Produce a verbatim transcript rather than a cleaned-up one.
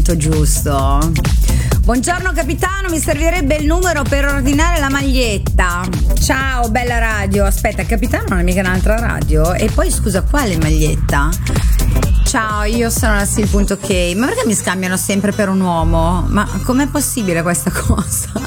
momento giusto. Buongiorno capitano, mi servirebbe il numero per ordinare la maglietta. Ciao, bella radio. Aspetta, capitano non è mica un'altra radio? E poi scusa, quale maglietta? Ciao, io sono la Sil.ok. Ma perché mi scambiano sempre per un uomo? Ma com'è possibile questa cosa?